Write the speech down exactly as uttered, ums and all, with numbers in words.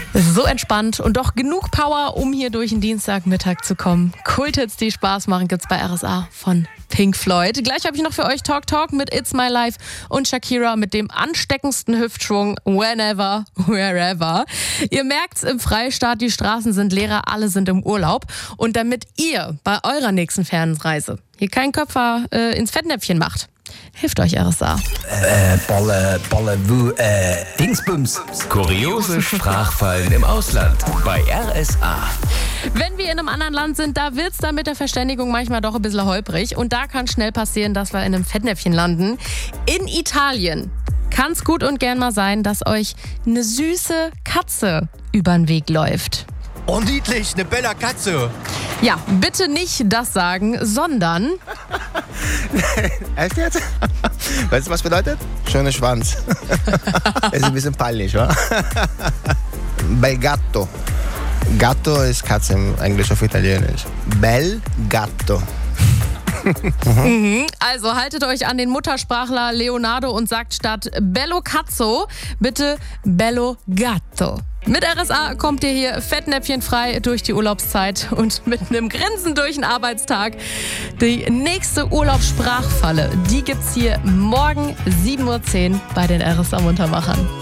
So entspannt und doch genug Power, um hier durch den Dienstagmittag zu kommen. Kulthits, die Spaß machen, gibt's bei R S A von Pink Floyd. Gleich habe ich noch für euch Talk Talk mit It's My Life und Shakira mit dem ansteckendsten Hüftschwung Whenever, Wherever. Ihr merkt's im Freistaat, die Straßen sind leerer, alle sind im Urlaub. Und damit ihr bei eurer nächsten Fernreise hier keinen Köpfer äh, ins Fettnäpfchen macht, hilft euch R S A. Äh, Bolle, Bolle, Wu, äh, Dingsbums. Kuriose Sprachfallen im Ausland bei R S A. Wenn wir in einem anderen Land sind, da wird's dann mit der Verständigung manchmal doch ein bisschen holprig. Und da kann schnell passieren, dass wir in einem Fettnäpfchen landen. In Italien kann's gut und gern mal sein, dass euch eine süße Katze über den Weg läuft. Oh, niedlich, eine bella Katze. Ja, bitte nicht das sagen, sondern... Echt jetzt? Weißt du, was bedeutet? Schöner Schwanz. Ist ein bisschen peinlich, wa? Bel gatto. Gatto ist Katze im Englisch auf Italienisch. Bel gatto. mhm. Also haltet euch an den Muttersprachler Leonardo und sagt statt bello cazzo bitte bello gatto. Mit R S A kommt ihr hier fettnäpfchenfrei durch die Urlaubszeit und mit einem Grinsen durch den Arbeitstag. Die nächste Urlaubssprachfalle, die gibt's hier morgen sieben Uhr zehn bei den R S A Muntermachern.